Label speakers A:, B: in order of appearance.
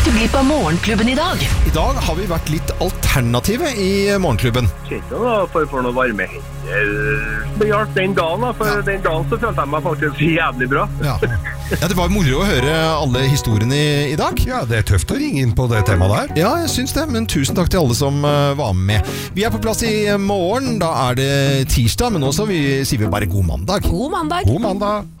A: du bli på Morgenklubben I dag?
B: I dag har vi vært litt alternative I Morgenklubben.
C: Kjente da, for noe varme hender. Det hjalp den dagen da, for den dagen så følte jeg meg faktisk jævlig bra.
B: Ja, det var moro å høre alle historiene I dag.
D: Ja, det tøft å ringe inn på det temaet der.
B: Ja, jeg synes det, men tusen takk til alle som var med. Vi på plass I morgen, da det tirsdag, men nå sier vi bare god mandag.
A: God mandag.
D: God mandag.